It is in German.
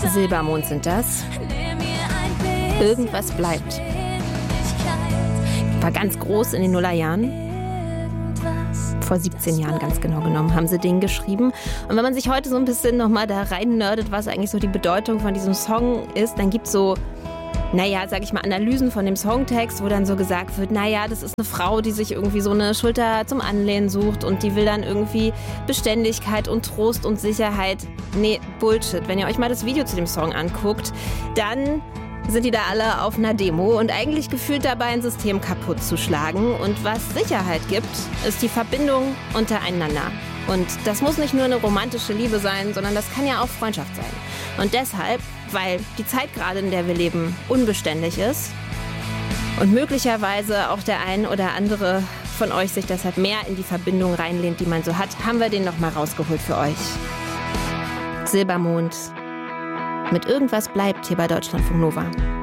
Silbermond sind das. Irgendwas bleibt. War ganz groß in den Nullerjahren. Vor 17 Jahren ganz genau genommen, haben sie den geschrieben. Und wenn man sich heute so ein bisschen nochmal da rein nerdet, was eigentlich so die Bedeutung von diesem Song ist, dann gibt es so, sag ich mal, Analysen von dem Songtext, wo dann so gesagt wird, das ist eine Frau, die sich irgendwie so eine Schulter zum Anlehnen sucht und die will dann irgendwie Beständigkeit und Trost und Sicherheit. Nee, Bullshit. Wenn ihr euch mal das Video zu dem Song anguckt, dann sind die da alle auf einer Demo und eigentlich gefühlt dabei, ein System kaputt zu schlagen. Und was Sicherheit gibt, ist die Verbindung untereinander. Und das muss nicht nur eine romantische Liebe sein, sondern das kann ja auch Freundschaft sein. Und deshalb, weil die Zeit gerade, in der wir leben, unbeständig ist und möglicherweise auch der ein oder andere von euch sich deshalb mehr in die Verbindung reinlehnt, die man so hat, haben wir den nochmal rausgeholt für euch. Silbermond. Mit Irgendwas bleibt hier bei Deutschlandfunk Nova.